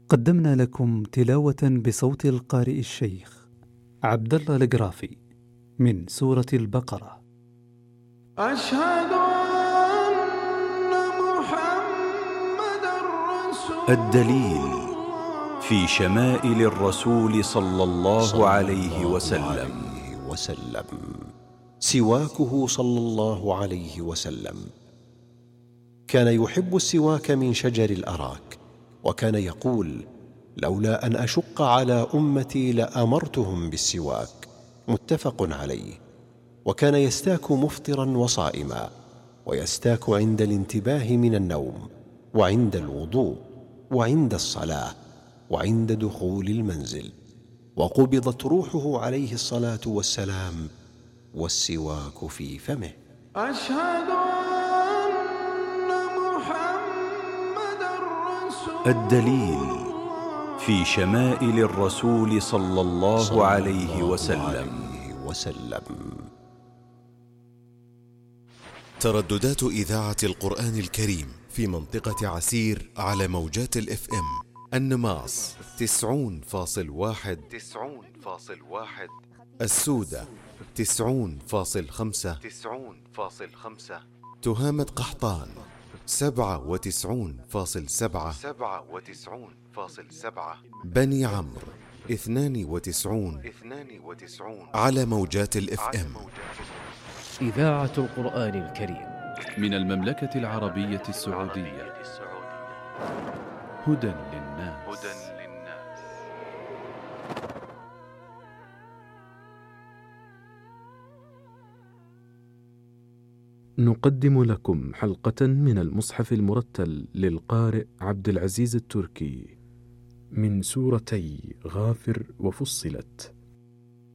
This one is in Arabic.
قدمنا لكم تلاوة بصوت القارئ الشيخ عبد الله القرافي من سورة البقرة. أشهد أن محمدًا رسول الدليل في شمائل الرسول صلى الله عليه وسلم. سواكه صلى الله عليه وسلم. كان يحب السواك من شجر الأراك، وكان يقول: لولا أن أشق على أمتي لأمرتهم بالسواك. متفق عليه. وكان يستاك مفطرا وصائما، ويستاك عند الانتباه من النوم، وعند الوضوء، وعند الصلاة، وعند دخول المنزل. وقبضت روحه عليه الصلاة والسلام والسواك في فمه. أشهد أن محمدًا رسول الدليل في شمائل الرسول صلى الله عليه وسلم. ترددات إذاعة القرآن الكريم في منطقة عسير على موجات الإف إم: النماص 90.1، السودة 90.5، تهامة قحطان 97.7، بني عمرو 92 على موجات الإف إم. إذاعة القرآن الكريم من المملكة العربية السعودية. هدى للناس. نقدم لكم حلقة من المصحف المرتل للقارئ عبد العزيز التركي من سورتي غافر وفصلت.